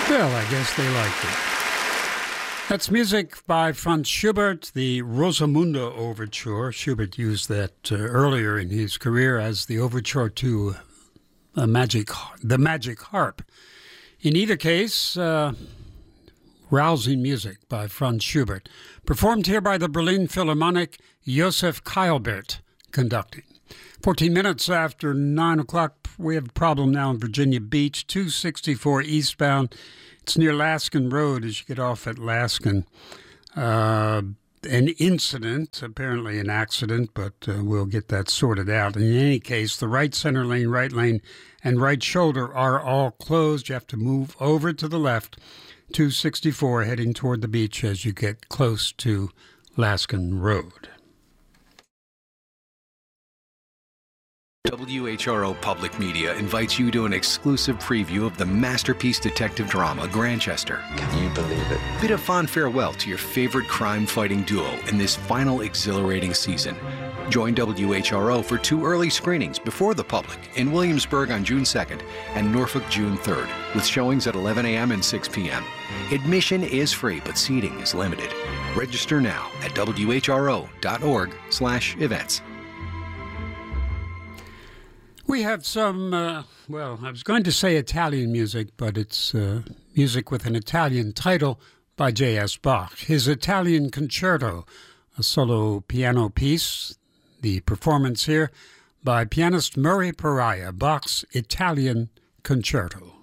Well, I guess they liked it. That's music by Franz Schubert, the Rosamunde Overture. Schubert used that earlier in his career as the overture to the Magic Harp. In either case, rousing music by Franz Schubert. Performed here by the Berlin Philharmonic, Josef Keilbert conducting. 14 minutes after 9 o'clock, we have a problem now in Virginia Beach, 264 eastbound. It's near Laskin Road as you get off at Laskin. An incident, apparently an accident, but we'll get that sorted out. In any case, the right center lane, right lane, and right shoulder are all closed. You have to move over to the left, 264 heading toward the beach as you get close to Laskin Road. WHRO Public Media invites you to an exclusive preview of the masterpiece detective drama, Grantchester. Can you believe it? Bid a fond farewell to your favorite crime-fighting duo in this final exhilarating season. Join WHRO for 2 early screenings before the public in Williamsburg on June 2nd and Norfolk June 3rd, with showings at 11 a.m. and 6 p.m. Admission is free, but seating is limited. Register now at whro.org/events. We have some, I was going to say Italian music, but it's music with an Italian title by J.S. Bach. His Italian Concerto, a solo piano piece. The performance here by pianist Murray Pariah, Bach's Italian Concerto.